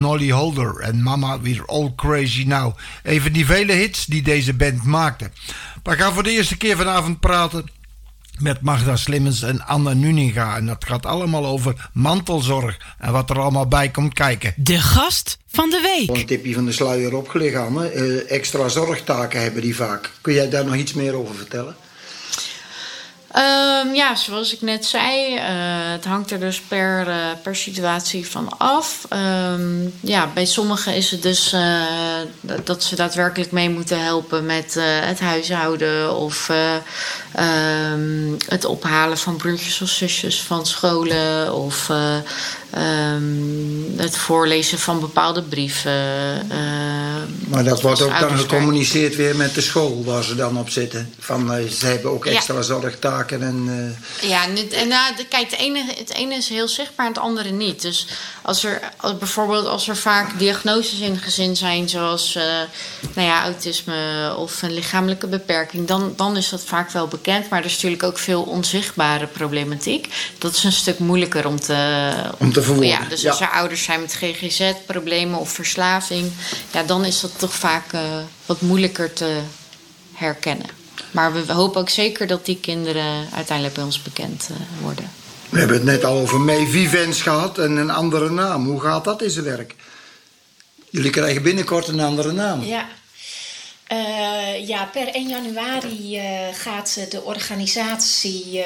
Molly Holder en Mama We're All Crazy Now. Een van die vele hits die deze band maakte. We gaan voor de eerste keer vanavond praten met Magda Slimmens en Anne Nuninga. En dat gaat allemaal over mantelzorg en wat er allemaal bij komt kijken. De gast van de week. Een tipje van de sluier opgelegd, Anne. Extra zorgtaken hebben die vaak. Kun jij daar nog iets meer over vertellen? Ja, zoals ik net zei, het hangt er dus per situatie van af. Bij sommigen is het dus dat ze daadwerkelijk mee moeten helpen met het huishouden of het ophalen van broertjes of zusjes van scholen of het voorlezen van bepaalde brieven. Maar dat wordt ook dan gecommuniceerd weer met de school waar ze dan op zitten. Van ze hebben ook extra zorgtaken. Kijk, het ene is heel zichtbaar en het andere niet. Dus als er vaak diagnoses in het gezin zijn, zoals autisme of een lichamelijke beperking, dan is dat vaak wel bekend. Maar er is natuurlijk ook veel onzichtbare problematiek. Dat is een stuk moeilijker om te verwoorden. Ja, dus als er ouders zijn met GGZ-problemen of verslaving, dan is dat toch vaak wat moeilijker te herkennen. Maar we hopen ook zeker dat die kinderen uiteindelijk bij ons bekend worden. We hebben het net al over May Vivens gehad en een andere naam. Hoe gaat dat in zijn werk? Jullie krijgen binnenkort een andere naam. Ja. Per 1 januari gaat de organisatie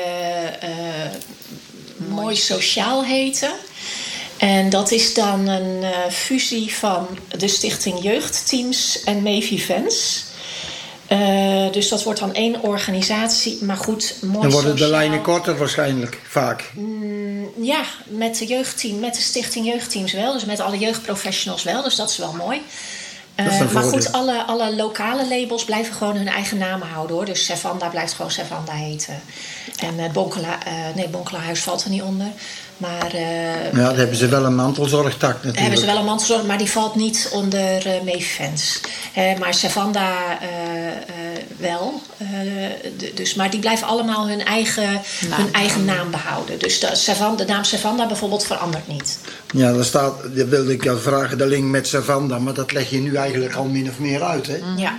Mooi Sociaal heten. En dat is dan een fusie van de Stichting Jeugdteams en May Vivens. Dus dat wordt dan 1 organisatie. Maar goed, mooi. Dan worden de lijnen korter waarschijnlijk, vaak. Met de Stichting Jeugdteams wel. Dus met alle jeugdprofessionals wel. Dus dat is wel mooi. Maar goed, alle lokale labels blijven gewoon hun eigen namen houden, hoor. Dus Servanda blijft gewoon Servanda heten. En Bonkelaarhuis valt er niet onder. Maar dan hebben ze wel een mantelzorgtak natuurlijk. Hebben ze wel een mantelzorg, maar die valt niet onder May Vivens. Maar Servanda wel. Maar die blijven allemaal hun eigen naam behouden. Dus de naam Servanda bijvoorbeeld verandert niet. Ja, dat wilde ik jou vragen, de link met Servanda. Maar dat leg je nu eigenlijk al min of meer uit, hè? Ja.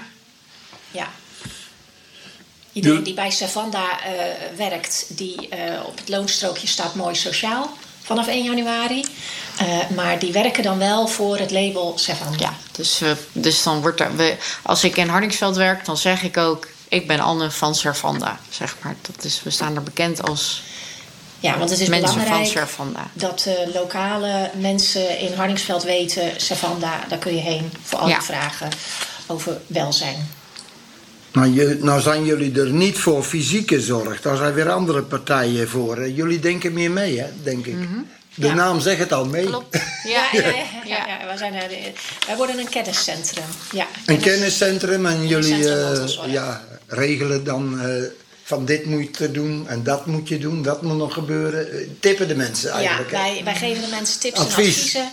Iedereen die bij Servanda werkt, die op het loonstrookje staat Mooi Sociaal vanaf 1 januari. Maar die werken dan wel voor het label Servanda. Ja, dus dan wordt als ik in Hardingsveld werk, dan zeg ik ook, ik ben Anne van Servanda, zeg maar. We staan er bekend als want het is mensen belangrijk van Servanda. Dat lokale mensen in Hardingsveld weten, Servanda, daar kun je heen voor alle vragen over welzijn. Nou zijn jullie er niet voor fysieke zorg. Daar zijn weer andere partijen voor. Jullie denken meer mee, hè, denk ik. Mm-hmm. De naam zegt het al mee. Klopt. Ja. Wij worden een kenniscentrum. Ja, een kenniscentrum en jullie regelen dan van dit moet je doen en dat moet je doen. Dat moet nog gebeuren. Tippen de mensen eigenlijk. Ja, wij geven de mensen tips en adviezen.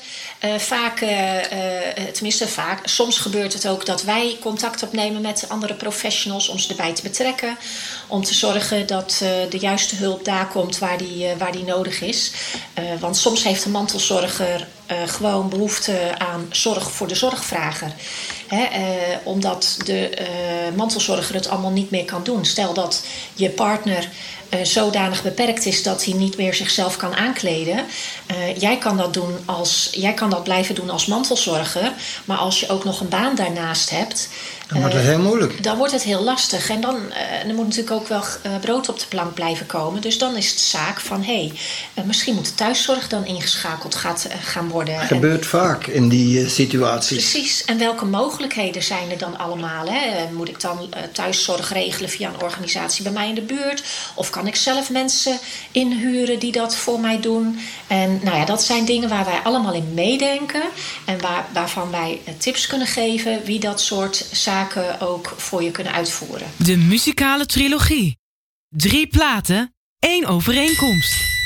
Soms gebeurt het ook dat wij contact opnemen met andere professionals om ze erbij te betrekken. Om te zorgen dat de juiste hulp daar komt waar die nodig is. Want soms heeft de mantelzorger gewoon behoefte aan zorg voor de zorgvrager. Omdat de mantelzorger het allemaal niet meer kan doen. Stel dat je partner zodanig beperkt is dat hij niet meer zichzelf kan aankleden. Jij kan dat blijven doen als mantelzorger. Maar als je ook nog een baan daarnaast hebt, dan wordt het heel moeilijk. Dan wordt het heel lastig. En dan moet natuurlijk ook wel brood op de plank blijven komen. Dus dan is het zaak van, misschien moet de thuiszorg dan ingeschakeld gaan worden. Het gebeurt vaak in die situaties. Precies. En welke mogelijkheden zijn er dan allemaal? Moet ik dan thuiszorg regelen via een organisatie bij mij in de buurt? Of kan ik zelf mensen inhuren die dat voor mij doen? En dat zijn dingen waar wij allemaal in meedenken. En waarvan wij tips kunnen geven wie dat soort zaken ook voor je kunnen uitvoeren. De muzikale trilogie. 3 platen, 1 overeenkomst.